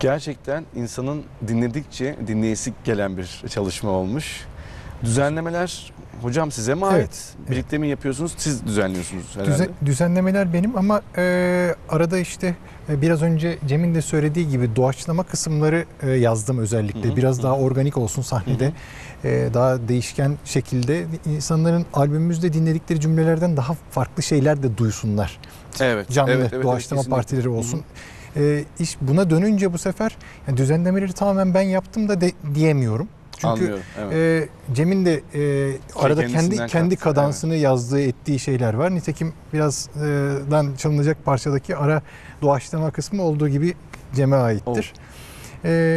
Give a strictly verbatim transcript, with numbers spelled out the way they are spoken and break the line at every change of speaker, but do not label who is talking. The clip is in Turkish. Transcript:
Gerçekten insanın dinledikçe dinleyesi gelen bir çalışma olmuş. Düzenlemeler hocam size mi ait?
Evet,
Birlikte
evet.
mi yapıyorsunuz? Siz düzenliyorsunuz herhalde.
Düzen, düzenlemeler benim ama e, arada işte e, biraz önce Cem'in de söylediği gibi doğaçlama kısımları e, yazdım özellikle.
Hı hı,
Biraz
hı.
daha organik olsun sahnede.
Hı hı.
E, daha değişken şekilde insanların albümümüzde dinledikleri cümlelerden daha farklı şeyler de duysunlar.
Evet.
Canlı
evet, evet,
doğaçlama
evet,
partileri
kesinlikle.
olsun.
Hı hı.
E, iş buna dönünce bu sefer yani düzenlemeleri tamamen ben yaptım da de, diyemiyorum. Çünkü
Anlıyorum, evet.
e, Cem'in de e, arada kendi
kendisinden
kendi
kattı,
kadansını yazdığı ettiği şeyler var. Nitekim birazdan çalınacak parçadaki ara doğaçlama kısmı olduğu gibi Cem'e aittir.
Oh.
E,